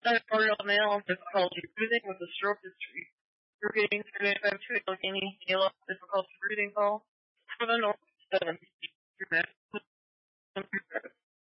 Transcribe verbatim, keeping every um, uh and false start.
Editorial mail, difficulty breathing with a stroke history. You're getting through F M two Allegheny, Gala, difficulty breathing call. For the North seven.